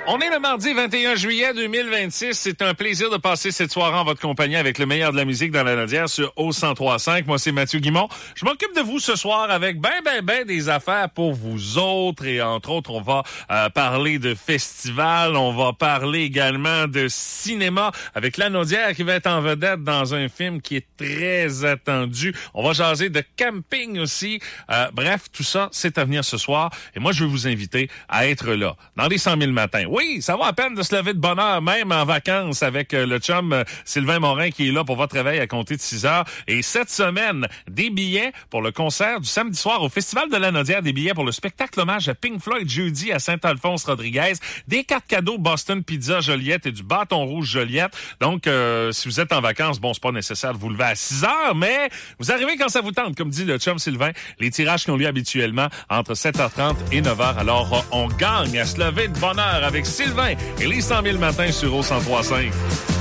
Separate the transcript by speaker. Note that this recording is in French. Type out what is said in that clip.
Speaker 1: On est le mardi 21 juillet 2026. C'est un plaisir de passer cette soirée en votre compagnie avec le meilleur de la musique dans la Nodière sur O103.5. Moi, c'est Mathieu Guimond. Je m'occupe de vous ce soir avec ben des affaires pour vous autres. Et entre autres, on va parler de festival. On va parler également de cinéma avec la Nodière qui va être en vedette dans un film qui est très attendu. On va jaser de camping aussi. Bref, tout ça, c'est à venir ce soir. Et moi, je veux vous inviter à être là, dans les 100 000 matins. Oui, ça va à peine de se lever de bonne heure, même en vacances, avec le chum Sylvain Morin qui est là pour votre réveil à compter de 6 heures. Et cette semaine, des billets pour le concert du samedi soir au Festival de la Nodière, des billets pour le spectacle hommage à Pink Floyd jeudi à Saint-Alphonse-Rodriguez, des cartes cadeaux Boston Pizza Joliette et du bâton rouge Joliette. Donc, si vous êtes en vacances, bon, c'est pas nécessaire de vous lever à 6 heures, mais vous arrivez quand ça vous tente, comme dit le chum Sylvain. Les tirages qui ont lieu habituellement entre 7h30 et 9h. Alors, on gagne à se lever de bonne heure avec Sylvain et les 100 000 matins sur O103.5.